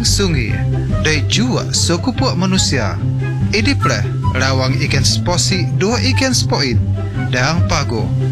sungai dan juga sekupuak manusia. Idiplah rawang ikan seposi 2 ikan sepoin dan pago